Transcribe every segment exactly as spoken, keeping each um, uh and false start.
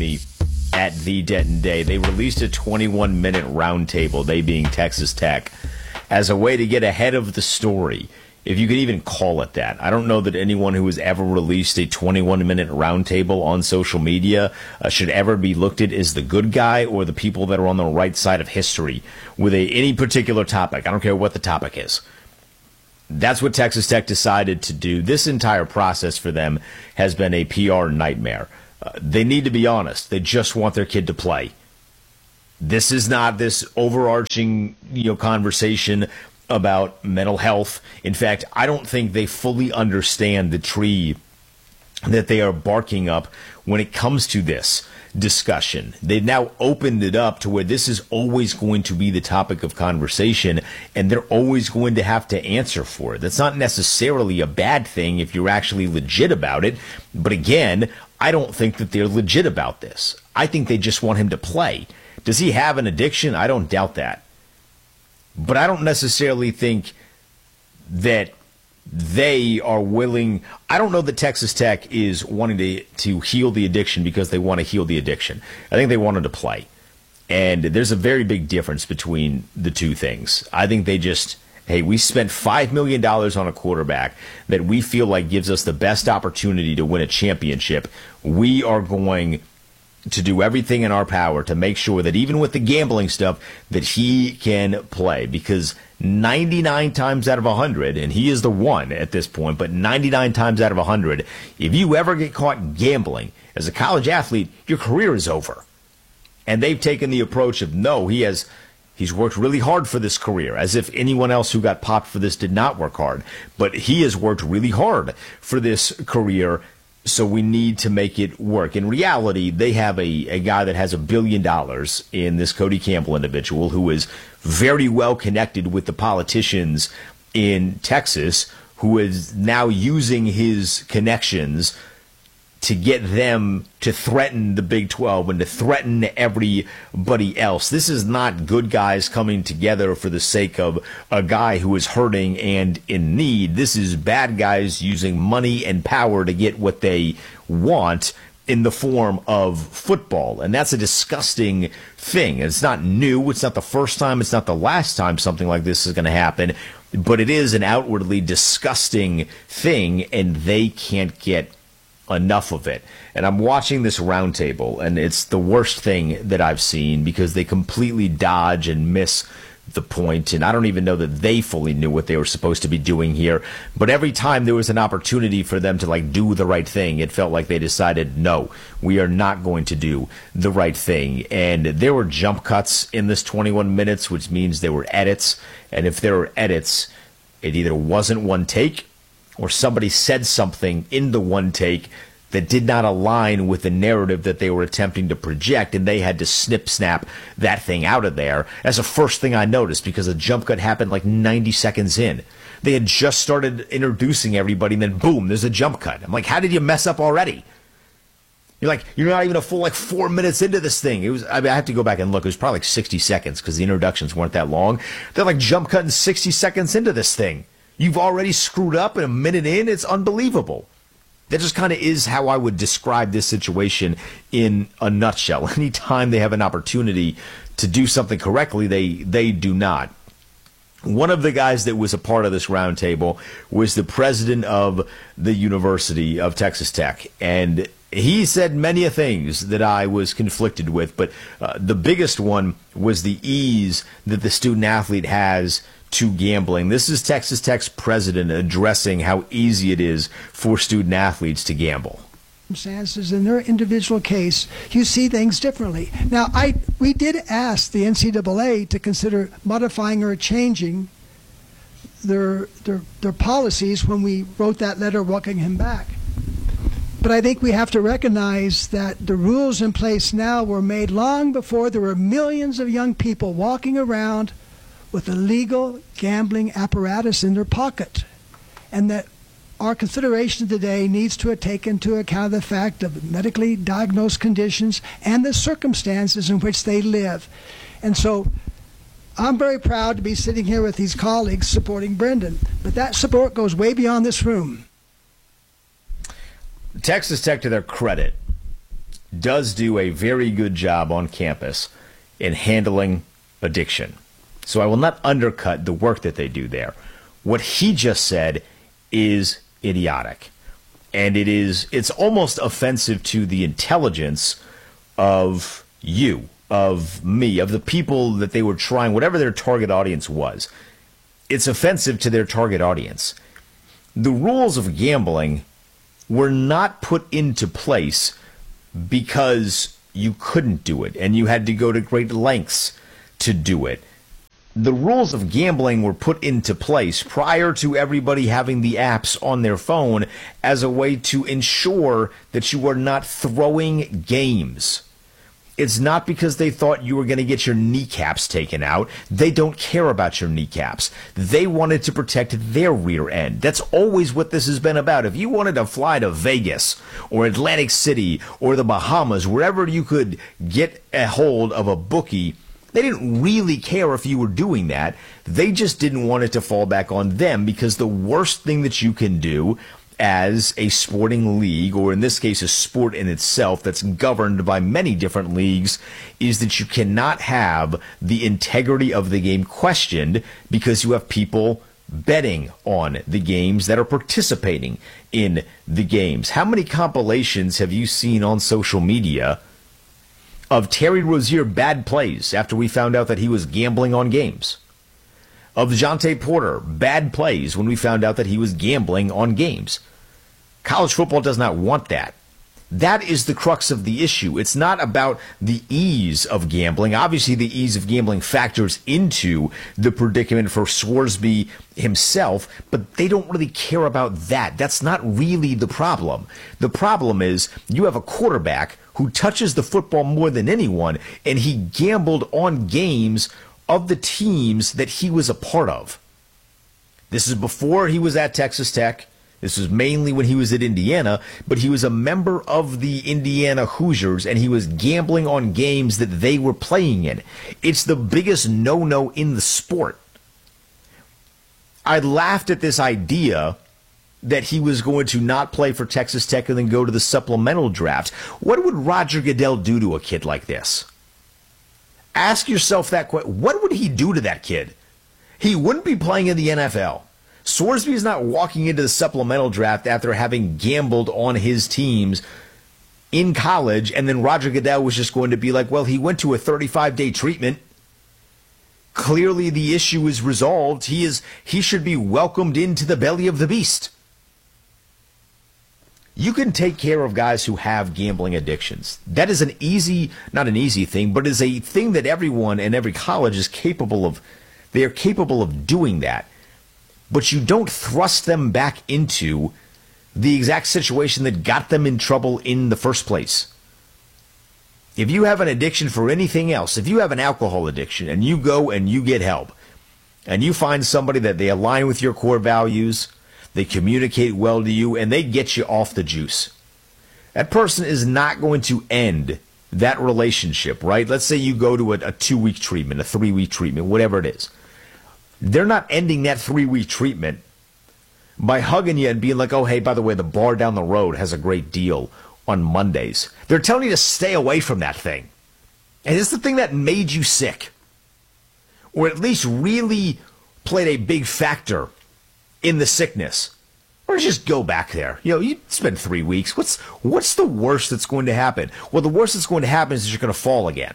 me at the Denton Day. They released a twenty-one minute roundtable, they being Texas Tech, as a way to get ahead of the story, if you could even call it that. I don't know that anyone who has ever released a twenty-one minute roundtable on social media uh, should ever be looked at as the good guy or the people that are on the right side of history with a, any particular topic. I don't care what the topic is. That's what Texas Tech decided to do. This entire process for them has been a P R nightmare. Uh, they need to be honest. They just want their kid to play. This is not this overarching, you know, conversation about mental health. In fact, I don't think they fully understand the tree that they are barking up when it comes to this discussion. They've now opened it up to where this is always going to be the topic of conversation, and they're always going to have to answer for it. That's not necessarily a bad thing if you're actually legit about it. But again, I don't think that they're legit about this. I think they just want him to play. Does he have an addiction? I don't doubt that. But I don't necessarily think that they are willing. I don't know that Texas Tech is wanting to, to heal the addiction because they want to heal the addiction. I think they wanted to play. And there's a very big difference between the two things. I think they just, hey, we spent five million dollars on a quarterback that we feel like gives us the best opportunity to win a championship. We are going to do everything in our power to make sure that even with the gambling stuff that he can play, because ninety-nine times out of one hundred, and he is the one at this point, but ninety-nine times out of one hundred, if you ever get caught gambling as a college athlete, your career is over. And they've taken the approach of, no, he has he's worked really hard for this career, as if anyone else who got popped for this did not work hard. But he has worked really hard for this career, so we need to make it work. In reality, they have a, a guy that has a billion dollars in this Cody Campbell individual who is very well connected with the politicians in Texas, who is now using his connections to get them to threaten the Big twelve and to threaten everybody else. This is not good guys coming together for the sake of a guy who is hurting and in need. This is bad guys using money and power to get what they want in the form of football. And that's a disgusting thing. It's not new. It's not the first time. It's not the last time something like this is going to happen. But it is an outwardly disgusting thing, and they can't get enough of it. And I'm watching this roundtable, and it's the worst thing that I've seen because they completely dodge and miss the point, and I don't even know that they fully knew what they were supposed to be doing here. But every time there was an opportunity for them to like do the right thing, it felt like they decided, no, we are not going to do the right thing. And there were jump cuts in this twenty-one minutes, which means there were edits. And if there were edits, it either wasn't one take or somebody said something in the one take that did not align with the narrative that they were attempting to project, and they had to snip snap that thing out of there. That's the first thing I noticed, because the jump cut happened like ninety seconds in. They had just started introducing everybody, and then boom, there's a jump cut. I'm like, how did you mess up already? You're like, you're not even a full like four minutes into this thing. It was, I mean, I have to go back and look. It was probably like sixty seconds because the introductions weren't that long. They're like jump cutting sixty seconds into this thing. You've already screwed up in a minute in. It's unbelievable. That just kind of is how I would describe this situation in a nutshell. Anytime they have an opportunity to do something correctly, they they do not. One of the guys that was a part of this roundtable was the president of the University of Texas Tech, and he said many things that I was conflicted with, but uh, the biggest one was the ease that the student athlete has to gambling. This is Texas Tech's president addressing how easy it is for student athletes to gamble. Circumstances in their individual case, you see things differently. Now, I we did ask the N C double A to consider modifying or changing their their their policies when we wrote that letter welcoming him back. But I think we have to recognize that the rules in place now were made long before there were millions of young people walking around with a legal gambling apparatus in their pocket, and that our consideration today needs to take into account the fact of medically diagnosed conditions and the circumstances in which they live. And so I'm very proud to be sitting here with these colleagues supporting Brendan, but that support goes way beyond this room. Texas Tech, to their credit, does do a very good job on campus in handling addiction. So I will not undercut the work that they do there. What he just said is idiotic. And it is, it's almost offensive to the intelligence of you, of me, of the people that they were trying, whatever their target audience was. It's offensive to their target audience. The rules of gambling were not put into place because you couldn't do it and you had to go to great lengths to do it. The rules of gambling were put into place prior to everybody having the apps on their phone as a way to ensure that you are not throwing games. It's not because they thought you were going to get your kneecaps taken out. They don't care about your kneecaps. They wanted to protect their rear end. That's always what this has been about. If you wanted to fly to Vegas or Atlantic City or the Bahamas, wherever you could get a hold of a bookie, they didn't really care if you were doing that. They just didn't want it to fall back on them, because the worst thing that you can do as a sporting league, or in this case a sport in itself that's governed by many different leagues, is that you cannot have the integrity of the game questioned because you have people betting on the games that are participating in the games. How many compilations have you seen on social media of Terry Rozier bad plays after we found out that he was gambling on games? Of DeJounte Porter bad plays when we found out that he was gambling on games? College football does not want that. That is the crux of the issue. It's not about the ease of gambling. Obviously, the ease of gambling factors into the predicament for Scoresby himself, but they don't really care about that. That's not really the problem. The problem is you have a quarterback who touches the football more than anyone, and he gambled on games of the teams that he was a part of. This is before he was at Texas Tech. This was mainly when he was at Indiana, but he was a member of the Indiana Hoosiers, and he was gambling on games that they were playing in. It's the biggest no-no in the sport. I laughed at this idea that he was going to not play for Texas Tech and then go to the supplemental draft. What would Roger Goodell do to a kid like this? Ask yourself that question. What would he do to that kid? He wouldn't be playing in the N F L. Scoresby is not walking into the supplemental draft after having gambled on his teams in college, and then Roger Goodell was just going to be like, well, he went to a thirty-five day treatment. Clearly the issue is resolved. He is he should be welcomed into the belly of the beast. You can take care of guys who have gambling addictions. That is an easy, not an easy thing, but is a thing that everyone in every college is capable of. They are capable of doing that. But you don't thrust them back into the exact situation that got them in trouble in the first place. If you have an addiction for anything else, if you have an alcohol addiction and you go and you get help, and you find somebody that they align with your core values, they communicate well to you, and they get you off the juice, that person is not going to end that relationship, right? Let's say you go to a, a two-week treatment, a three-week treatment, whatever it is. They're not ending that three-week treatment by hugging you and being like, oh, hey, by the way, the bar down the road has a great deal on Mondays. They're telling you to stay away from that thing. And it's the thing that made you sick, or at least really played a big factor in the sickness. Or just go back there. You know, you spend three weeks. What's, what's the worst that's going to happen? Well, the worst that's going to happen is that you're going to fall again.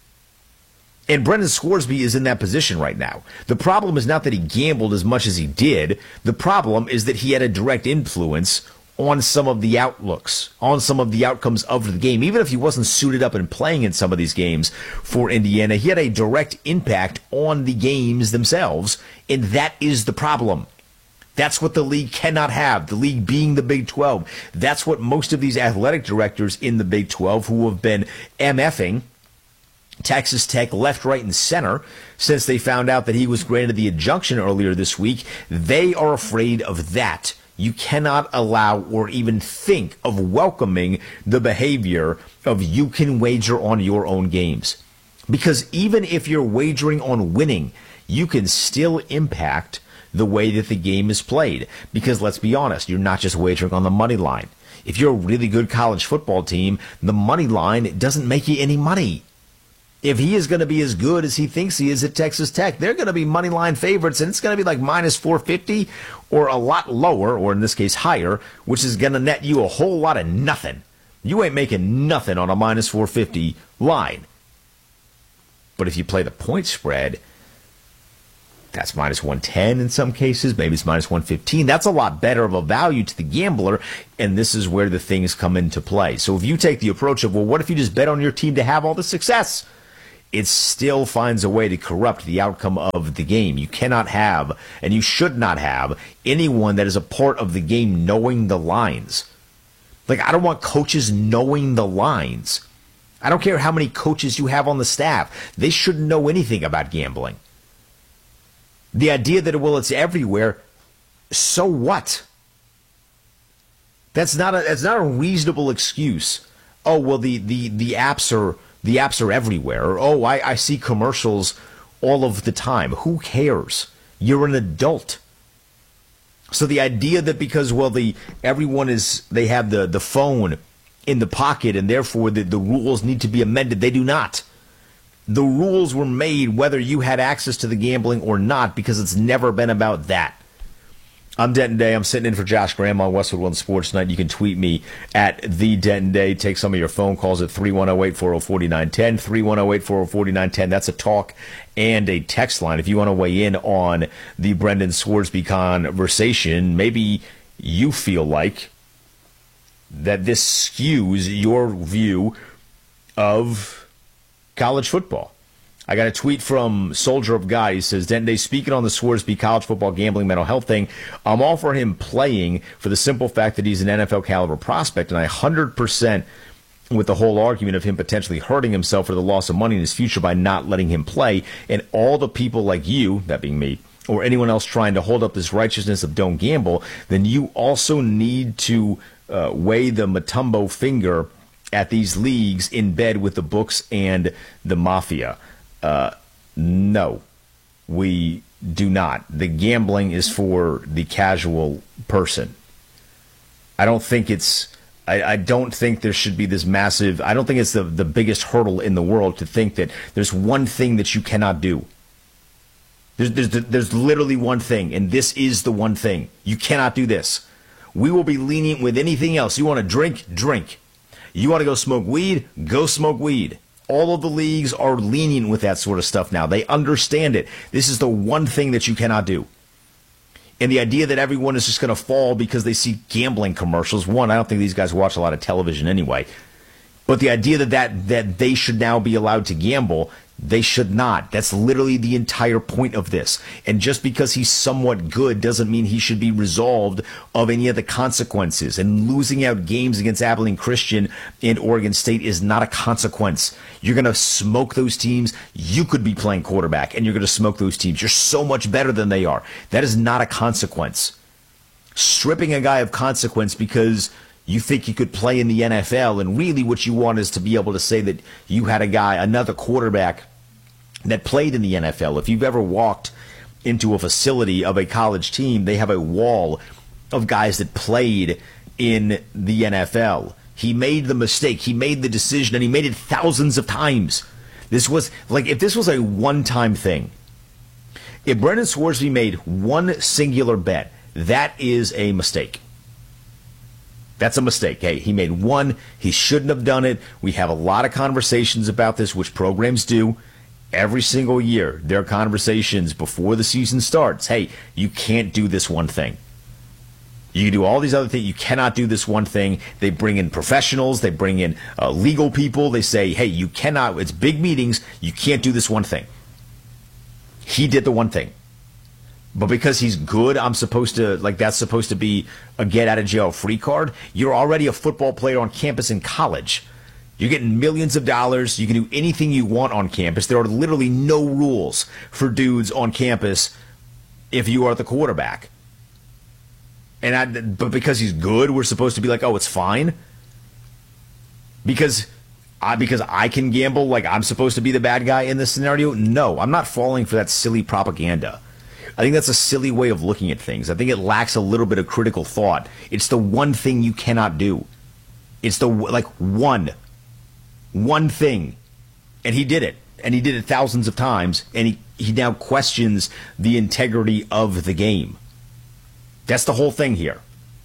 And Brendan Scoresby is in that position right now. The problem is not that he gambled as much as he did. The problem is that he had a direct influence on some of the outlooks, on some of the outcomes of the game. Even if he wasn't suited up and playing in some of these games for Indiana, he had a direct impact on the games themselves, and that is the problem. That's what the league cannot have, the league being the Big twelve. That's what most of these athletic directors in the Big twelve who have been MFing Texas Tech left, right, and center since they found out that he was granted the injunction earlier this week, they are afraid of that. You cannot allow or even think of welcoming the behavior of you can wager on your own games. Because even if you're wagering on winning, you can still impact the way that the game is played. Because let's be honest, you're not just wagering on the money line. If you're a really good college football team, the money line doesn't make you any money. If he is going to be as good as he thinks he is at Texas Tech, they're going to be money line favorites, and it's going to be like minus four fifty or a lot lower, or in this case higher, which is going to net you a whole lot of nothing. You ain't making nothing on a minus four fifty line. But if you play the point spread, that's minus one ten in some cases. Maybe it's minus one fifteen. That's a lot better of a value to the gambler, and this is where the things come into play. So if you take the approach of, well, what if you just bet on your team to have all the success? It still finds a way to corrupt the outcome of the game. You cannot have, and you should not have, anyone that is a part of the game knowing the lines. Like, I don't want coaches knowing the lines. I don't care how many coaches you have on the staff. They shouldn't know anything about gambling. The idea that, well, it's everywhere, so what? That's not a, that's not a reasonable excuse. Oh, well, the, the, the apps are the apps are everywhere. Or, oh, I, I see commercials all of the time. Who cares? You're an adult. So the idea that because, well, the everyone is, they have the, the phone in the pocket and therefore the, the rules need to be amended, they do not. The rules were made whether you had access to the gambling or not, because it's never been about that. I'm Denton Day. I'm sitting in for Josh Graham on Westwood One Sports Night. You can tweet me at the Denton Day. Take some of your phone calls at three one zero, eight four zero, four nine one zero, three one zero, eight four zero, four nine one zero. That's a talk and a text line. If you want to weigh in on the Brendan Swordsby conversation, maybe you feel like that this skews your view of college football. I got a tweet from Soldier of God. He says, Denton Day, speaking on the Swordsby college football gambling mental health thing, I'm all for him playing for the simple fact that he's an N F L caliber prospect, and I one hundred percent with the whole argument of him potentially hurting himself for the loss of money in his future by not letting him play, and all the people like you, that being me, or anyone else trying to hold up this righteousness of don't gamble, then you also need to uh, weigh the Matumbo finger at these leagues in bed with the books and the mafia. Uh, no, we do not. The gambling is for the casual person. I don't think it's, I, I don't think there should be this massive, I don't think it's the, the biggest hurdle in the world to think that there's one thing that you cannot do. There's, there's, there's literally one thing, and this is the one thing. You cannot do this. We will be lenient with anything else. You want to drink? Drink. You want to go smoke weed? Go smoke weed. All of the leagues are lenient with that sort of stuff now. They understand it. This is the one thing that you cannot do. And the idea that everyone is just going to fall because they see gambling commercials. One, I don't think these guys watch a lot of television anyway. But the idea that, that, that they should now be allowed to gamble, they should not. That's literally the entire point of this. And just because he's somewhat good doesn't mean he should be resolved of any of the consequences. And losing out games against Abilene Christian and Oregon State is not a consequence. You're going to smoke those teams. You could be playing quarterback, and you're going to smoke those teams. You're so much better than they are. That is not a consequence. Stripping a guy of consequence because you think he could play in the N F L, and really what you want is to be able to say that you had a guy, another quarterback, that played in the N F L. If you've ever walked into a facility of a college team, they have a wall of guys that played in the N F L. He made the mistake. He made the decision, and he made it thousands of times. This was, like, if this was a one-time thing, if Brendan Swordsby made one singular bet, that is a mistake. That's a mistake. Hey, he made one. He shouldn't have done it. We have a lot of conversations about this, which programs do every single year. There are conversations before the season starts. Hey, you can't do this one thing. You can do all these other things. You cannot do this one thing. They bring in professionals. They bring in uh, legal people. They say, hey, you cannot. It's big meetings. You can't do this one thing. He did the one thing. But because he's good, I'm supposed to, like, that's supposed to be a get-out-of-jail-free card. You're already a football player on campus in college. You're getting millions of dollars. You can do anything you want on campus. There are literally no rules for dudes on campus if you are the quarterback. And I, but because he's good, we're supposed to be like, oh, it's fine? Because I, because I can gamble, like I'm supposed to be the bad guy in this scenario? No, I'm not falling for that silly propaganda. I think that's a silly way of looking at things. I think it lacks a little bit of critical thought. It's the one thing you cannot do. It's the, like, one. One thing. And he did it. And he did it thousands of times. And he, he now questions the integrity of the game. That's the whole thing here.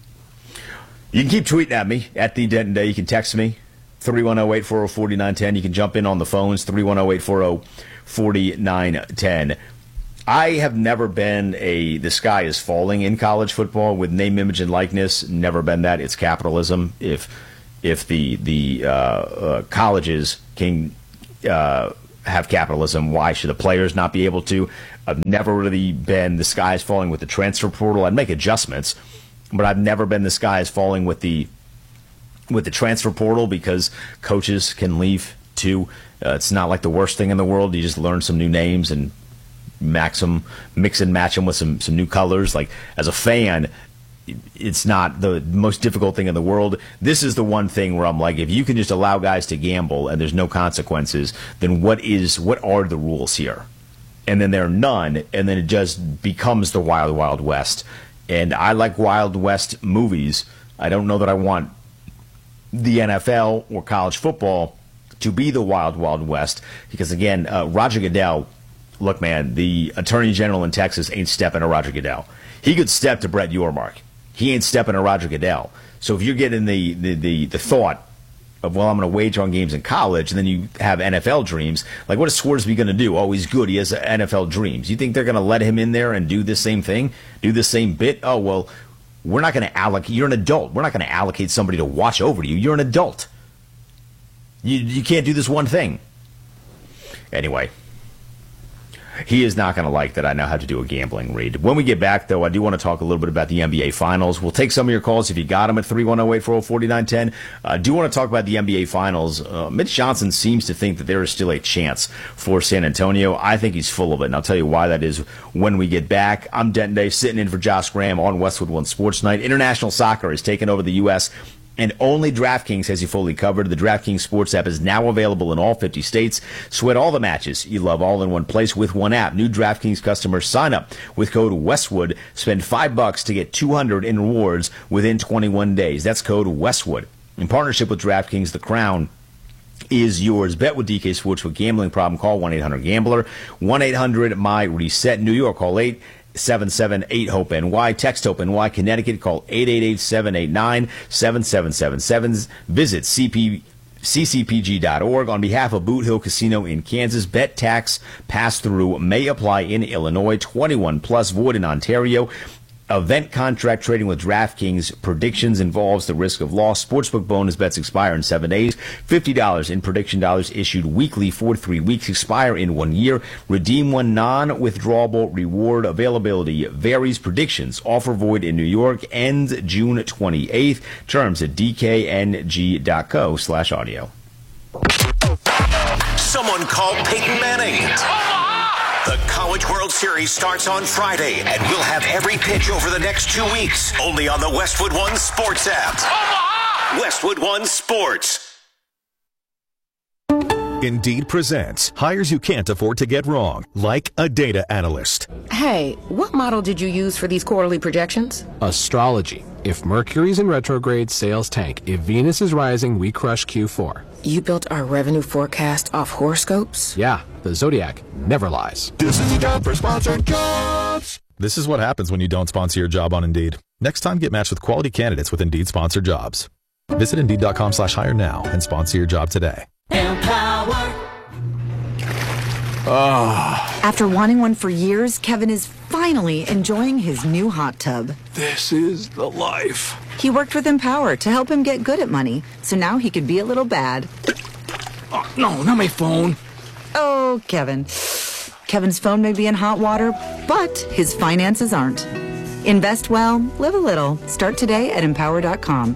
You can keep tweeting at me, at the Denton Day. You can text me, three one zero, eight four zero, four nine one zero. You can jump in on the phones, three one zero, eight four zero, four nine one zero. I have never been a the sky is falling in college football with name, image, and likeness. Never been that. It's capitalism. If if the the uh, uh, colleges can uh, have capitalism, why should the players not be able to? I've never really been the sky is falling with the transfer portal. I'd make adjustments, but I've never been the sky is falling with the with the transfer portal because coaches can leave too. Uh, it's not like the worst thing in the world. You just learn some new names and max them, mix and match them with some, some new colors. Like, as a fan, it's not the most difficult thing in the world. This is the one thing where I'm like, if you can just allow guys to gamble and there's no consequences, then what is what are the rules here? And then there are none, and then it just becomes the Wild Wild West. And I like Wild West movies. I don't know that I want the N F L or college football to be the Wild Wild West, because, again, uh, Roger Goodell, look, man, the Attorney General in Texas ain't stepping to Roger Goodell. He could step to Brett Yormark. He ain't stepping to Roger Goodell. So if you're getting the, the, the, the thought of, well, I'm going to wager on games in college, and then you have N F L dreams, like, what is Scoresby going to do? Oh, he's good. He has N F L dreams. You think they're going to let him in there and do the same thing, do the same bit? Oh, well, we're not going to allocate. You're an adult. We're not going to allocate somebody to watch over you. You're an adult. You, you can't do this one thing. Anyway. He is not going to like that I know how to do a gambling read. When we get back, though, I do want to talk a little bit about the N B A Finals. We'll take some of your calls if you got them at three one zero, eight four zero, four nine one zero. I do want to talk about the N B A Finals. Uh, Mitch Johnson seems to think that there is still a chance for San Antonio. I think he's full of it, and I'll tell you why that is when we get back. I'm Denton Day, sitting in for Josh Graham on Westwood One Sports Night. International soccer has taken over the U S, and only DraftKings has you fully covered. The DraftKings Sports app is now available in all fifty states. Sweat all the matches you love all in one place with one app. New DraftKings customers sign up with code Westwood. Spend five bucks to get two hundred in rewards within twenty-one days. That's code Westwood. In partnership with DraftKings, the crown is yours. Bet with D K Sportsbook. Gambling problem? Call one eight hundred gambler. one eight hundred M Y reset. New York, call eight seven seven eight hope N Y. Text HOPE N Y. Connecticut, call eight eight eight, seven eight nine, seven seven seven seven. Visit C P, C C P G dot org. On behalf of Boot Hill Casino in Kansas, bet tax pass-through may apply in Illinois. twenty-one plus, void in Ontario. Event contract trading with DraftKings. Predictions involves the risk of loss. Sportsbook bonus bets expire in seven days. fifty dollars in prediction dollars issued weekly for three weeks. Expire in one year. Redeem one non-withdrawable reward. Availability varies. Predictions. Offer void in New York. Ends June twenty-eighth. Terms at d k n g dot co slash audio. Someone called Peyton Manning. The College World Series starts on Friday, and we'll have every pitch over the next two weeks, only on the Westwood One Sports app. Omaha! Westwood One Sports. Indeed presents hires you can't afford to get wrong, like a data analyst. Hey, what model did you use for these quarterly projections? Astrology. If Mercury's in retrograde, sales tank. If Venus is rising, we crush Q four. You built our revenue forecast off horoscopes? Yeah, the Zodiac never lies. This is the job for sponsored jobs. This is what happens when you don't sponsor your job on Indeed. Next time, get matched with quality candidates with Indeed sponsored jobs. Visit Indeed.com slash hire now and sponsor your job today. Empower. Oh. After wanting one for years, Kevin is finally enjoying his new hot tub. This is the life. He worked with Empower to help him get good at money, so now he could be a little bad. Oh, no, not my phone. Oh, Kevin. Kevin's phone may be in hot water, but his finances aren't. Invest well, live a little. Start today at empower dot com.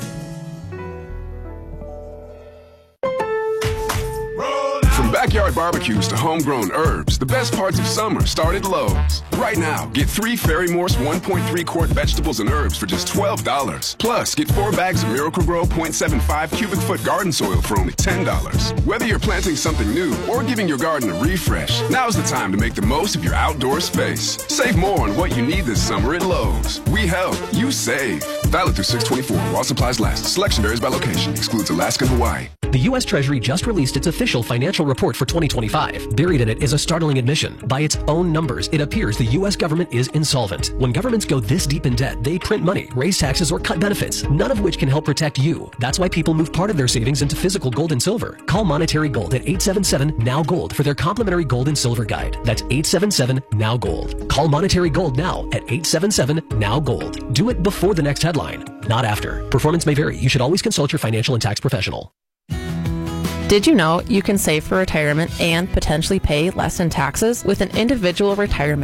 From backyard barbecues to homegrown herbs, the best parts of summer start at Lowe's. Right now, get three Ferry Morse one point three quart vegetables and herbs for just twelve dollars. Plus, get four bags of Miracle-Gro point seven five cubic foot garden soil for only ten dollars. Whether you're planting something new or giving your garden a refresh, now's the time to make the most of your outdoor space. Save more on what you need this summer at Lowe's. We help, you save. Valid through six twenty-four while supplies last. Selection varies by location. Excludes Alaska and Hawaii. The U S Treasury just released its official financial report for twenty twenty-five. Buried in it is a startling admission. By its own numbers, it appears the U S government is insolvent. When governments go this deep in debt, they print money, raise taxes, or cut benefits, none of which can help protect you. That's why people move part of their savings into physical gold and silver. Call Monetary Gold at eight seven seven, N O W, GOLD for their complimentary gold and silver guide. That's eight seven seven, N O W, GOLD. Call Monetary Gold now at eight seven seven, N O W, GOLD. Do it before the next headline, not after. Performance may vary. You should always consult your financial and tax professional. Did you know you can save for retirement and potentially pay less in taxes with an individual retirement